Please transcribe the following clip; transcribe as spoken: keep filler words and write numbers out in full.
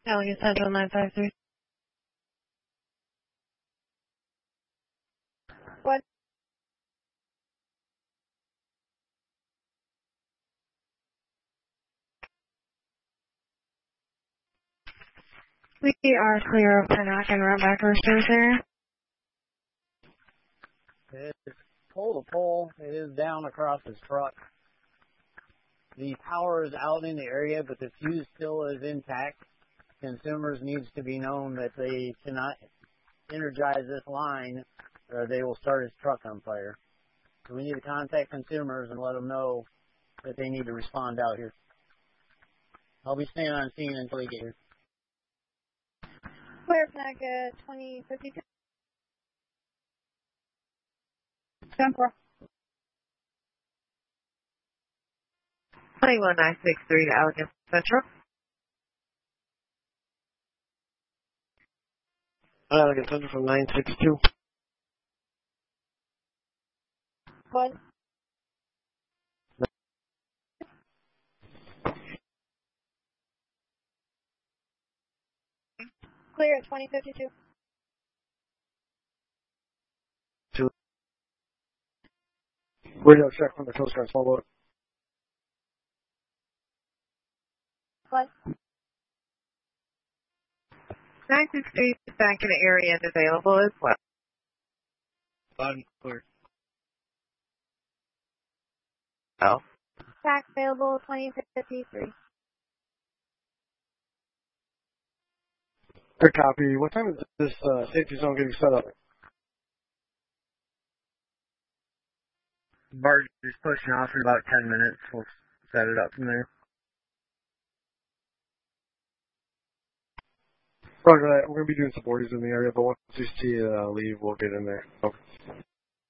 Delegate Central nine five three. What? We are clear of Pennock and right back roosters there. It's pole to pole. It is down across his truck. The power is out in the area, but the fuse still is intact. Consumers needs to be known that they cannot energize this line or they will start his truck on fire. So we need to contact consumers and let them know that they need to respond out here. I'll be staying on scene until they get here. Clear Pennock at twenty fifty-two. ten four. twenty-one nine six three to Allegan Central. Allegan Central from nine six two. What? Clear at twenty fifty-two. Two. Radio check from the Coast Guard small boat. What? nine six three is back in the area and available as well. Bottom clear. Oh. Back available twenty fifty-three. Good copy. What time is this uh, safety zone getting set up? Barge is pushing off in about ten minutes. We'll set it up from there. Roger that. We're going to be doing some boardies in the area, but once you see it uh, leave, we'll get in there. Okay.